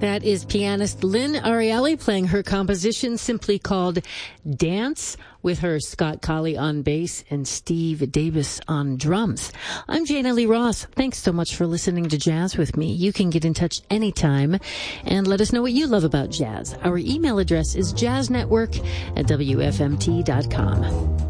That is pianist Lynn Ariely playing her composition simply called Dance, with her Scott Colley on bass and Steve Davis on drums. I'm Jana Lee Ross. Thanks so much for listening to Jazz with me. You can get in touch anytime and let us know what you love about jazz. Our email address is jazznetwork@wfmt.com.